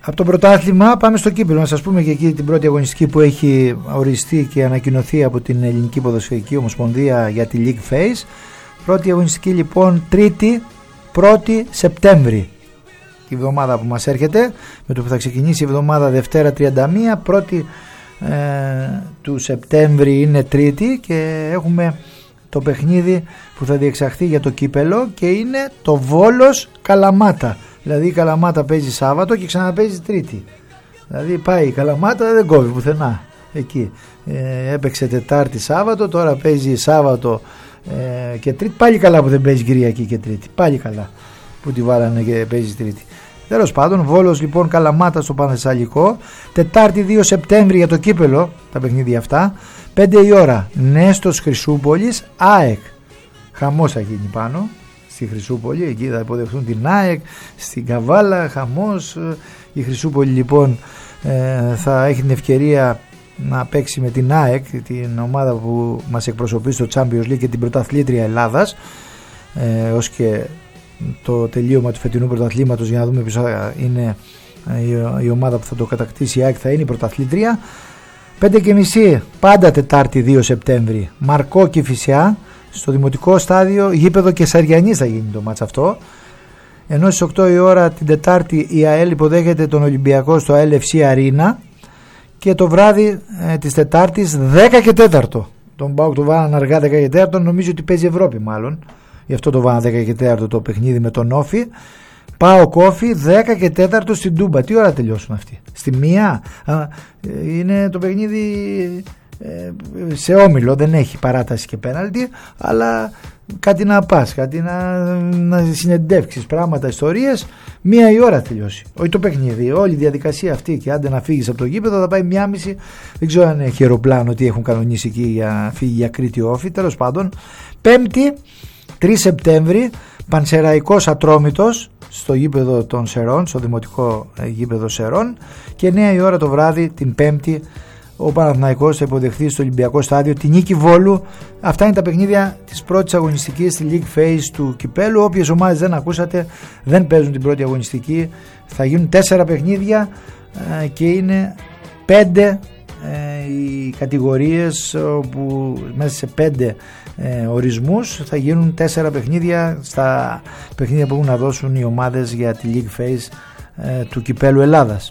Από το πρωτάθλημα πάμε στο κύπελλο. Να σας πούμε και εκεί την πρώτη αγωνιστική που έχει οριστεί και ανακοινωθεί από την Ελληνική Ποδοσφαιρική Ομοσπονδία για τη League Phase. Πρώτη αγωνιστική λοιπόν 1η Σεπτέμβρη, η εβδομάδα που μας έρχεται, με το που θα ξεκινήσει η εβδομάδα Δευτέρα 31, 1η του Σεπτέμβρη είναι Τρίτη, και έχουμε το παιχνίδι που θα διεξαχθεί για το κύπελλο και είναι το Βόλος Καλαμάτα. Δηλαδή η Καλαμάτα παίζει Σάββατο και ξαναπαίζει Τρίτη. Δηλαδή πάει η Καλαμάτα, δεν κόβει πουθενά εκεί. Έπαιξε Τετάρτη Σάββατο, τώρα παίζει Σάββατο και Τρίτη. Πάλι καλά που δεν παίζει Κυριακή και Τρίτη. Πάλι καλά που τη βάλανε και παίζει Τρίτη. Τέλος πάντων, Βόλος λοιπόν Καλαμάτα στο Πανθεσσαλικό. Τετάρτη 2 Σεπτέμβρη για το κύπελλο, τα παιχνίδια αυτά. 5 η ώρα Νέστος Χρυσούπολης ΑΕΚ. Χαμός θα γίνει πάνω στη Χρυσούπολη, εκεί θα υποδεχθούν την ΑΕΚ, στην Καβάλα, χαμός. Η Χρυσούπολη λοιπόν θα έχει την ευκαιρία να παίξει με την ΑΕΚ, την ομάδα που μας εκπροσωπεί στο Champions League και την πρωταθλήτρια Ελλάδας, ως και το τελείωμα του φετινού πρωταθλήματος, για να δούμε ποιος είναι η ομάδα που θα το κατακτήσει. Η ΑΕΚ θα είναι η πρωταθλήτρια. 5:30 πάντα Τετάρτη 2 Σεπτέμβρη Μαρκό Κηφισιά, στο Δημοτικό Στάδιο, γήπεδο Κεσαριανής θα γίνει το μάτς αυτό. Ενώ στις 8 η ώρα την Τετάρτη η ΑΕΛ υποδέχεται τον Ολυμπιακό στο LFC Arena, και το βράδυ της Τετάρτης 10 και 4 τον ΠΑΟΚ το βάλαν αργά 10 και 4, νομίζω ότι παίζει Ευρώπη μάλλον, γι' αυτό το βάλαν 10 και 4 το παιχνίδι με τον Όφη. ΠΑΟΚ Όφη 10 και 4 στην Τούμπα. Τι ώρα τελειώσουν αυτοί? Στη 1 είναι το παιχνίδι σε όμιλο, δεν έχει παράταση και πέναλτι, αλλά κάτι να πας, κάτι να συνεντεύξεις, πράγματα, ιστορίες. 1 η ώρα τελειώσει, όχι το παιχνίδι, όλη η διαδικασία αυτή, και άντε να φύγεις από το γήπεδο θα πάει 1:30. Δεν ξέρω αν έχει αεροπλάνο, τι έχουν κανονίσει εκεί για φύγει για Κρήτη Όφη. Τέλος πάντων, 5η 3 Σεπτέμβρη Πανσεραϊκός Ατρόμητος στο γήπεδο των Σερών, στο Δημοτικό γήπεδο Σερών, και 9 η ώρα το βράδυ την 5η ο Παναθηναϊκός θα υποδεχθεί στο Ολυμπιακό Στάδιο την Νίκη Βόλου. Αυτά είναι τα παιχνίδια της πρώτης αγωνιστικής στη League Phase του κυπέλου. Όποιες ομάδες δεν ακούσατε δεν παίζουν την πρώτη αγωνιστική. Θα γίνουν 4 παιχνίδια και είναι 5 οι κατηγορίες, όπου μέσα σε 5 ορισμούς θα γίνουν 4 παιχνίδια στα παιχνίδια που έχουν να δώσουν οι ομάδες για τη League Phase του κυπέλου Ελλάδας.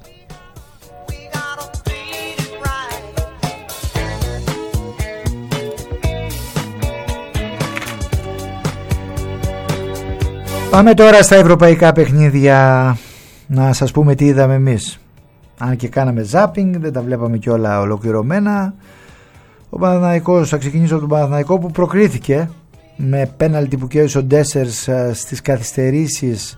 Πάμε τώρα στα ευρωπαϊκά παιχνίδια, να σας πούμε τι είδαμε εμείς. Αν και κάναμε zapping, δεν τα βλέπαμε και όλα ολοκληρωμένα. Ο Παναθηναϊκός, θα ξεκινήσω από τον Παναθηναϊκό που προκρίθηκε με πέναλτι που κέρδισε ο Ντέσσερς στις καθυστερήσεις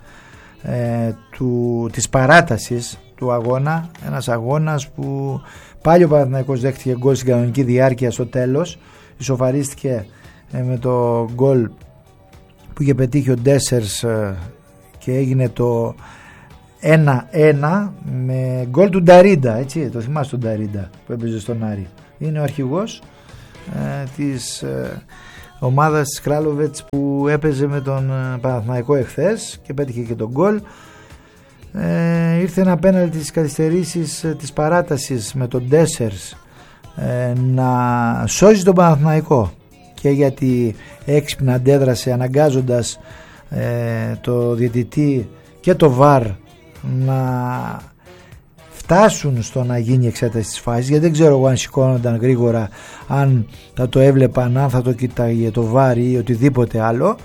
της παράτασης του αγώνα. Ένας αγώνας που πάλι ο Παναθηναϊκός δέχτηκε γκολ στην κανονική διάρκεια στο τέλος. Ισοφαρίστηκε με το γκολ που είχε πετύχει ο Ντέσσερς και έγινε το 1-1 με γκολ του Νταρίντα, έτσι, το θυμάσαι τον Νταρίντα που έπαιζε στον Άρη. Είναι ο αρχηγός της ομάδας της Κράλοβετς που έπαιζε με τον Παναθηναϊκό εχθές και πέτυχε και τον γκολ. Ήρθε ένα πέναλτι της καθυστερήσεις της παράτασης με τον Ντέσσερς να σώζει τον Παναθηναϊκό, και γιατί έξυπνα αντέδρασε αναγκάζοντας το διαιτητή και το ΒΑΡ να φτάσουν στο να γίνει εξέταση της φάσης, γιατί δεν ξέρω εγώ αν σηκώνονταν γρήγορα, αν θα το έβλεπαν, αν θα το κοιτάγε το ΒΑΡ ή οτιδήποτε άλλο.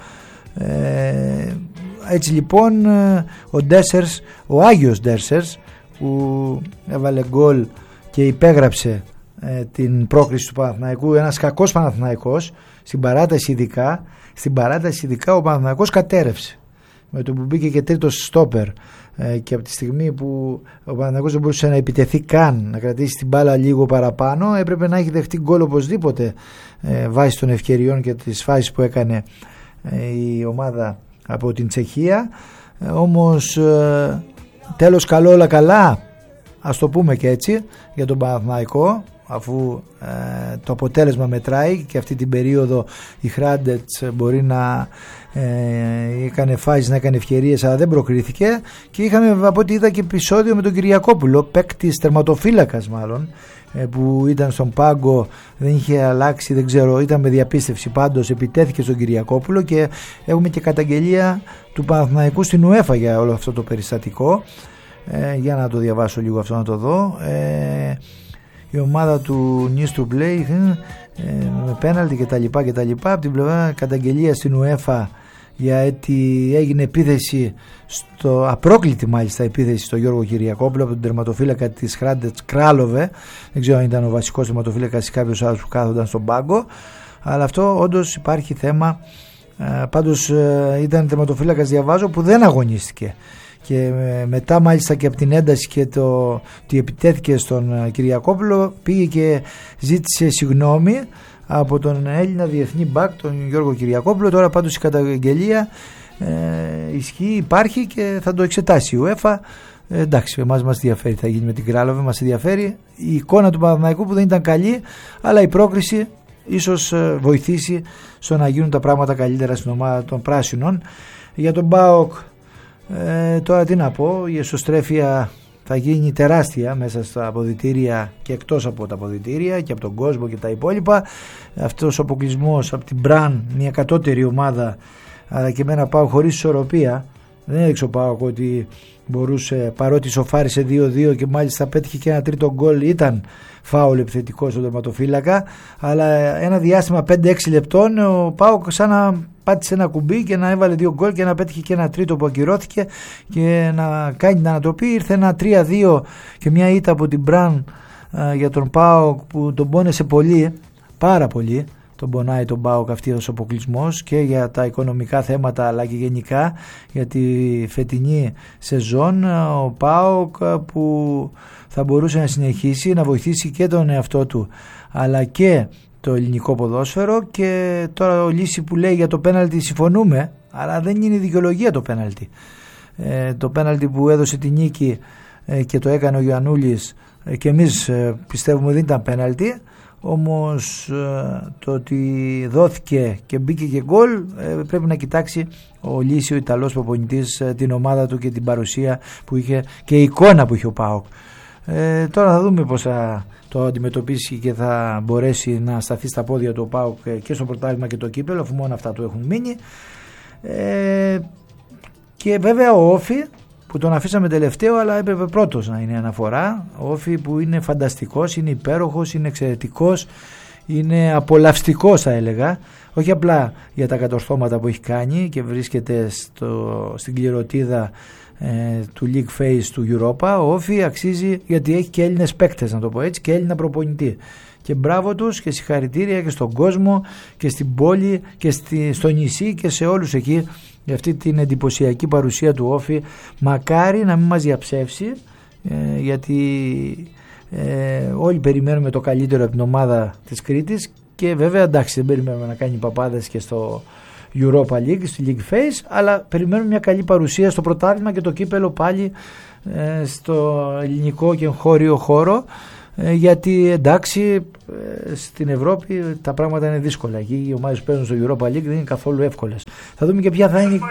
Έτσι λοιπόν ο Ντέσσερς, ο Άγιος Ντέσσερς, που έβαλε γκολ και υπέγραψε την πρόκριση του Παναθηναϊκού, ένας κακός Παναθηναϊκός, στην παράταση ειδικά ο Παναθηναϊκός κατέρευσε με το που μπήκε και τρίτος στόπερ, και από τη στιγμή που ο Παναθηναϊκός δεν μπορούσε να επιτεθεί καν, να κρατήσει την μπάλα λίγο παραπάνω, έπρεπε να έχει δεχτεί γκολ οπωσδήποτε βάσει των ευκαιριών και της φάσης που έκανε η ομάδα από την Τσεχία. Όμως τέλος καλό όλα καλά, ας το πούμε και έτσι, για τον Παναθηναϊκό. αφού το αποτέλεσμα μετράει και αυτή την περίοδο η Hrádec μπορεί να έκανε φάσεις, να έκανε ευκαιρίες, αλλά δεν προκρίθηκε. Και είχαμε, από ό,τι είδα, και επεισόδιο με τον Κυριακόπουλο, παίκτης, τερματοφύλακας μάλλον, που ήταν στον πάγκο, δεν είχε αλλάξει, δεν ξέρω, ήταν με διαπίστευση, πάντως επιτέθηκε στον Κυριακόπουλο. Και έχουμε και καταγγελία του Παναθηναϊκού στην UEFA για όλο αυτό το περιστατικό. Για να το διαβάσω λίγο αυτό, να το δω. Η ομάδα του Νίστρου Play με πέναλτι κτλ. Από την πλευρά καταγγελία στην UEFA για ότι έγινε επίθεση, απρόκλητη μάλιστα επίθεση στο Γιώργο Κυριακόπουλο από τον τερματοφύλακα της Hrádec, Κράλοβε. Δεν ξέρω αν ήταν ο βασικός τερματοφύλακας ή κάποιος άλλος που κάθονταν στον πάγκο, αλλά αυτό όντως υπάρχει θέμα. Πάντως ήταν τερματοφύλακας, διαβάζω, που δεν αγωνίστηκε. Και μετά μάλιστα και από την ένταση και το ότι επιτέθηκε στον Κυριακόπουλο, πήγε και ζήτησε συγγνώμη από τον Έλληνα διεθνή μπακ, τον Γιώργο Κυριακόπουλο. Τώρα πάντως η καταγγελία ισχύει, υπάρχει και θα το εξετάσει η UEFA. Εντάξει, εμάς μας ενδιαφέρει τι θα γίνει με την Κράλοβε, μας ενδιαφέρει η εικόνα του Παναθηναϊκού που δεν ήταν καλή, αλλά η πρόκριση ίσως βοηθήσει στο να γίνουν τα πράγματα καλύτερα στην ομάδα των πράσινων. Για τον ΠΑΟΚ, τώρα τι να πω, η εσωστρέφεια θα γίνει τεράστια μέσα στα αποδυτήρια και εκτός από τα αποδυτήρια και από τον κόσμο και τα υπόλοιπα. Αυτός ο αποκλεισμός από την Μπραν, μια κατώτερη ομάδα, αλλά και με ένα ΠΑΟΚ χωρίς ισορροπία, δεν έδειξε ο ΠΑΟΚ ότι μπορούσε, παρότι σοφάρισε 2-2 και μάλιστα πέτυχε και ένα τρίτο γκολ, ήταν φάουλ επιθετικό στον τερματοφύλακα, αλλά ένα διάστημα 5-6 λεπτών ο ΠΑΟΚ σαν να πάτησε ένα κουμπί και να έβαλε 2 γκολ και να πέτυχε και ένα τρίτο που ακυρώθηκε και να κάνει την ανατροπή. Ήρθε ένα 3-2 και μια ήττα από την Μπραν για τον ΠΑΟΚ που τον πόνεσε πολύ, πάρα πολύ. Τον πονάει τον ΠΑΟΚ αυτός ο αποκλεισμός και για τα οικονομικά θέματα, αλλά και γενικά για τη φετινή σεζόν. Ο ΠΑΟΚ που θα μπορούσε να συνεχίσει να βοηθήσει και τον εαυτό του αλλά και το ελληνικό ποδόσφαιρο. Και τώρα ο Λύση που λέει για το πέναλτι συμφωνούμε, αλλά δεν είναι δικαιολογία το πέναλτι. Το πέναλτι που έδωσε τη νίκη και το έκανε ο Γιαννούλης και εμείς πιστεύουμε ότι δεν ήταν πέναλτι. Όμως το ότι δόθηκε και μπήκε και γκολ, πρέπει να κοιτάξει ο Λύση, ο Ιταλός προπονητής, την ομάδα του και την παρουσία που είχε και η εικόνα που είχε ο ΠΑΟΚ. Τώρα θα δούμε πώς θα το αντιμετωπίσει και θα μπορέσει να σταθεί στα πόδια του ο ΠΑΟΚ και στο πρωτάθλημα και το κύπελλο, αφού μόνο αυτά του έχουν μείνει. Και βέβαια ο Όφι που τον αφήσαμε τελευταίο, αλλά έπρεπε πρώτος να είναι αναφορά. Ο Όφι που είναι φανταστικός, είναι υπέροχος, είναι εξαιρετικός, είναι απολαυστικός θα έλεγα, όχι απλά για τα κατορθώματα που έχει κάνει και βρίσκεται στην κληροτίδα του League Phase του Europa. Ο Όφι αξίζει γιατί έχει και Έλληνες παίκτες, να το πω έτσι, και Έλληνα προπονητή. Και μπράβο τους και συγχαρητήρια και στον κόσμο και στην πόλη και στο νησί και σε όλους εκεί για αυτή την εντυπωσιακή παρουσία του Όφι. Μακάρι να μην μας διαψεύσει, γιατί όλοι περιμένουμε το καλύτερο από την ομάδα της Κρήτης και βέβαια εντάξει δεν περιμένουμε να κάνει παπάδες και στο Europa League, στη League Phase, αλλά περιμένουμε μια καλή παρουσία στο πρωτάθλημα και το κύπελλο πάλι στο ελληνικό και εγχώριο χώρο. Γιατί εντάξει στην Ευρώπη τα πράγματα είναι δύσκολα. Εκεί οι ομάδες που παίζουν στο Europa League δεν είναι καθόλου εύκολες. Θα δούμε και ποια θα είναι.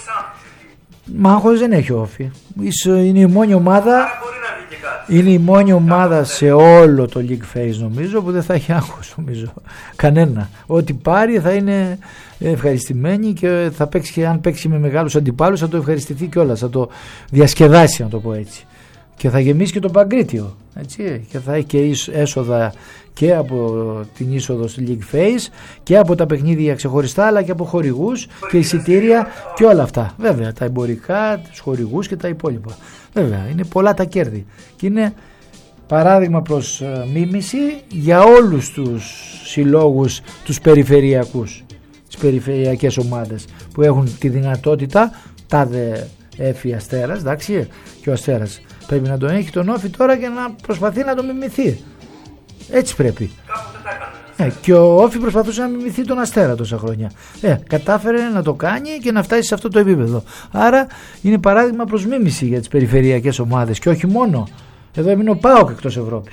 Μα άγχος δεν έχει ο Όφι. Είναι η μόνη ομάδα. Είναι η μόνη ομάδα σε όλο το League Phase νομίζω που δεν θα έχει άγχος, νομίζω. Κανένα. Ό,τι πάρει θα είναι ευχαριστημένοι και θα παίξει, και αν παίξει με μεγάλους αντιπάλους θα το ευχαριστηθεί κιόλας. Θα το διασκεδάσει, να το πω έτσι. Και θα γεμίσει και το Παγκρίτιο, έτσι, και θα έχει και έσοδα και από την είσοδο στη League Phase και από τα παιχνίδια ξεχωριστά, αλλά και από χορηγούς και εισιτήρια και όλα αυτά. Βέβαια, τα εμπορικά, τους χορηγούς και τα υπόλοιπα. Βέβαια, είναι πολλά τα κέρδη και είναι παράδειγμα προς μίμηση για όλους τους συλλόγους, τους περιφερειακούς, τις περιφερειακές ομάδες που έχουν τη δυνατότητα, τάδε Έφη Αστέρας, εντάξει, και ο Αστέρας πρέπει να τον έχει τον Όφι τώρα και να προσπαθεί να τον μιμηθεί. Έτσι πρέπει. Και ο Όφι προσπαθούσε να μιμηθεί τον Αστέρα τόσα χρόνια. Κατάφερε να το κάνει και να φτάσει σε αυτό το επίπεδο. Άρα είναι παράδειγμα προς μίμηση για τις περιφερειακές ομάδες και όχι μόνο. Εδώ έμεινε ο ΠΑΟΚ εκτός Ευρώπης.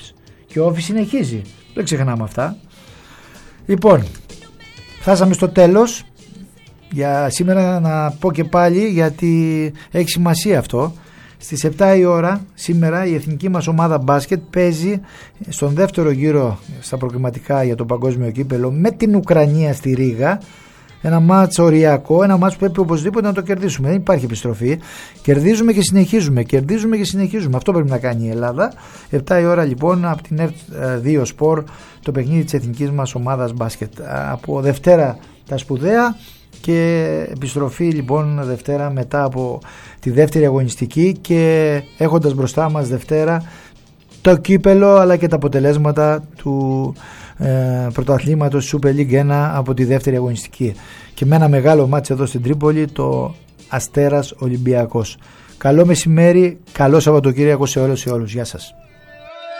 Και ο Όφη συνεχίζει. Δεν ξεχνάμε αυτά. Λοιπόν, φτάσαμε στο τέλος. Για σήμερα να πω και πάλι, γιατί έχει σημασία αυτό. Στις 7 η ώρα σήμερα η εθνική μας ομάδα μπάσκετ παίζει στον δεύτερο γύρο στα προκριματικά για το παγκόσμιο κύπελο με την Ουκρανία στη Ρήγα. Ένα μάτς οριακό, ένα μάτς που πρέπει οπωσδήποτε να το κερδίσουμε. Δεν υπάρχει επιστροφή. Κερδίζουμε και συνεχίζουμε. Κερδίζουμε και συνεχίζουμε. Αυτό πρέπει να κάνει η Ελλάδα. 7 η ώρα λοιπόν από την F2 Sport το παιχνίδι της εθνικής μας ομάδας μπάσκετ. Από Δευτέρα τα σπουδαία και επιστροφή λοιπόν Δευτέρα μετά από τη δεύτερη αγωνιστική και έχοντας μπροστά μας Δευτέρα το κύπελο αλλά και τα αποτελέσματα του πρωταθλήματος Super League 1 από τη δεύτερη αγωνιστική και με ένα μεγάλο μάτς εδώ στην Τρίπολη, το Αστέρας Ολυμπιακός. Καλό μεσημέρι, καλό Σαββατοκύριακο σε όλους. Γεια σας.